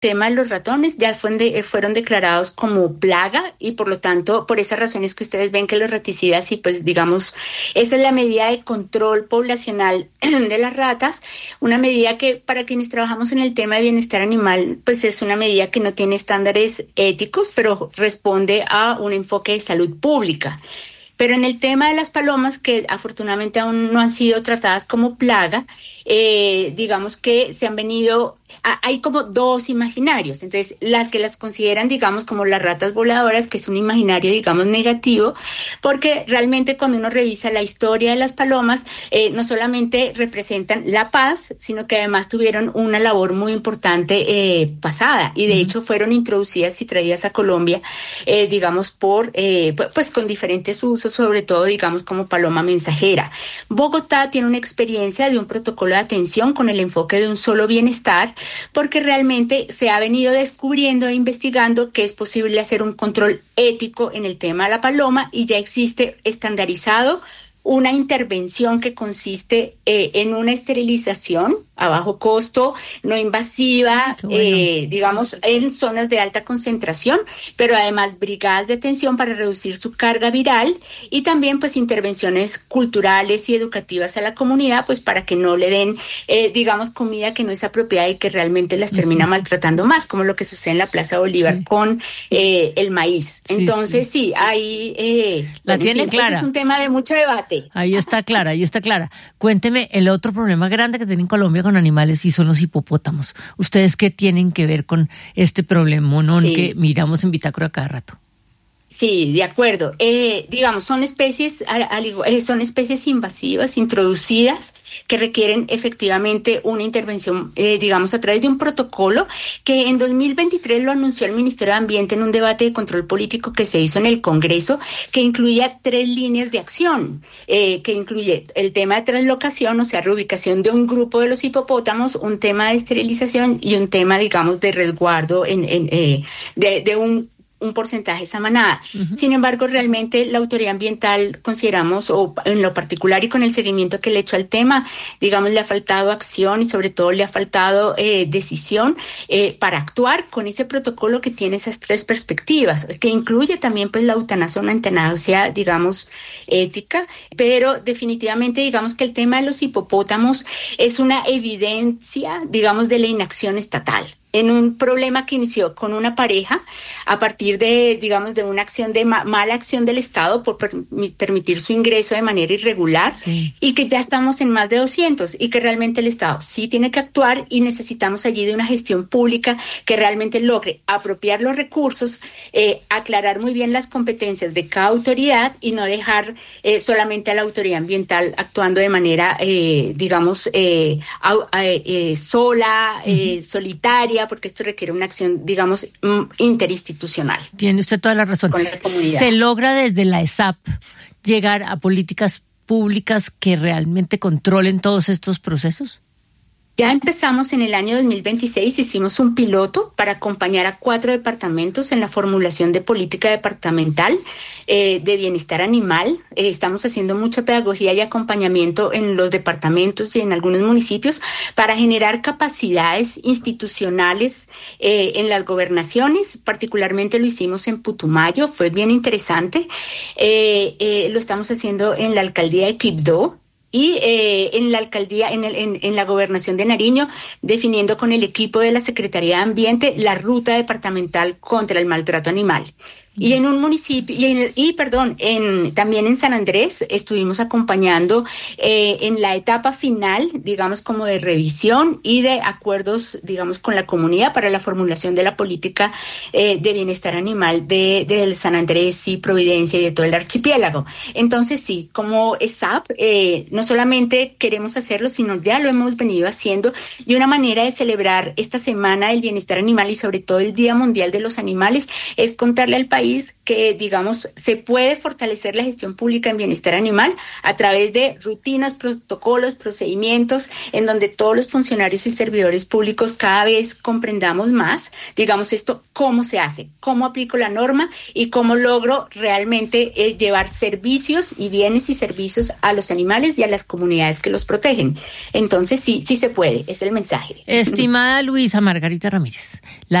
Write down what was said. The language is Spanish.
tema de los ratones ya fueron declarados como plaga y por lo tanto, por esas razones que ustedes ven que los raticidas y pues digamos, esa es la medida de control poblacional de las ratas, una medida que para quienes trabajamos en el tema de bienestar animal, pues es una medida que no tiene estándares éticos, pero responde a un enfoque de salud pública. Pero en el tema de las palomas, que afortunadamente aún no han sido tratadas como plaga, digamos que se han venido, hay como dos imaginarios. Entonces, las que las consideran, digamos, como las ratas voladoras, que es un imaginario, digamos, negativo, porque realmente cuando uno revisa la historia de las palomas, no solamente representan la paz, sino que además tuvieron una labor muy importante pasada, y de hecho fueron introducidas y traídas a Colombia, digamos, pues con diferentes usos, sobre todo, digamos, como paloma mensajera. Bogotá tiene una experiencia de un protocolo de atención con el enfoque de un solo bienestar, porque realmente se ha venido descubriendo e investigando que es posible hacer un control ético en el tema de la paloma y ya existe estandarizado una intervención que consiste en una esterilización a bajo costo, no invasiva, digamos, en zonas de alta concentración, pero además brigadas de atención para reducir su carga viral y también pues intervenciones culturales y educativas a la comunidad, pues para que no le den, digamos, comida que no es apropiada y que realmente las termina maltratando más, como lo que sucede en la Plaza Bolívar con el maíz. Entonces, sí, ahí... la tiene clara. Pues es un tema de mucho debate. Ahí está clara, ahí está clara. Cuénteme el otro problema grande que tiene en Colombia con animales y son los hipopótamos. ¿Ustedes qué tienen que ver con este problemón que miramos en Bitácora cada rato? Sí, de acuerdo. Digamos, son especies invasivas, introducidas, que requieren efectivamente una intervención, digamos, a través de un protocolo que en 2023 lo anunció el Ministerio de Ambiente en un debate de control político que se hizo en el Congreso, que incluía 3 líneas de acción, que incluye el tema de translocación, o sea, reubicación de un grupo de los hipopótamos, un tema de esterilización y un tema, digamos, de resguardo de un porcentaje de esa manada. Sin embargo, realmente la autoridad ambiental consideramos, o en lo particular y con el seguimiento que le he hecho al tema, digamos, le ha faltado acción y sobre todo le ha faltado decisión para actuar con ese protocolo que tiene esas 3 perspectivas, que incluye también pues la eutanasia, una eutanasia, digamos, ética, pero definitivamente digamos que el tema de los hipopótamos es una evidencia, digamos, de la inacción estatal. En un problema que inició con una pareja a partir de, digamos, de una acción de mala acción del Estado por permitir su ingreso de manera irregular, y que ya estamos en más de 200 y que realmente el Estado sí tiene que actuar y necesitamos allí de una gestión pública que realmente logre apropiar los recursos, aclarar muy bien las competencias de cada autoridad y no dejar solamente a la autoridad ambiental actuando de manera, digamos, sola, solitaria, porque esto requiere una acción, digamos, interinstitucional. Tiene usted toda la razón. Con la comunidad. ¿Se logra desde la ESAP llegar a políticas públicas que realmente controlen todos estos procesos? Ya empezamos en el año 2026, hicimos un piloto para acompañar a 4 departamentos en la formulación de política departamental de bienestar animal. Estamos haciendo mucha pedagogía y acompañamiento en los departamentos y en algunos municipios para generar capacidades institucionales en las gobernaciones. Particularmente lo hicimos en Putumayo, fue bien interesante. Lo estamos haciendo en la alcaldía de Quibdó. Y en la alcaldía, en la gobernación de Nariño, definiendo con el equipo de la Secretaría de Ambiente la ruta departamental contra el maltrato animal. Y en un municipio, también en San Andrés estuvimos acompañando en la etapa final, digamos, como de revisión y de acuerdos, digamos, con la comunidad para la formulación de la política de bienestar animal del San Andrés y Providencia y de todo el archipiélago. Entonces, sí, como ESAP, no solamente queremos hacerlo, sino ya lo hemos venido haciendo, y una manera de celebrar esta Semana del Bienestar Animal y sobre todo el Día Mundial de los Animales es contarle al país país que, digamos, se puede fortalecer la gestión pública en bienestar animal a través de rutinas, protocolos, procedimientos, en donde todos los funcionarios y servidores públicos cada vez comprendamos más, digamos, esto, cómo se hace, cómo aplico la norma y cómo logro realmente llevar servicios y bienes y servicios a los animales y a las comunidades que los protegen. Entonces, sí se puede, es el mensaje. Estimada Luisa Margarita Ramírez,